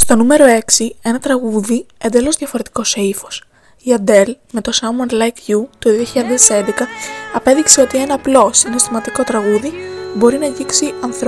Στο νούμερο 6, ένα τραγούδι εντελώς διαφορετικό σε ύφος. Η Adele με το Someone Like You το 2011 απέδειξε ότι ένα απλό συναισθηματικό τραγούδι μπορεί να αγγίξει ανθρώπους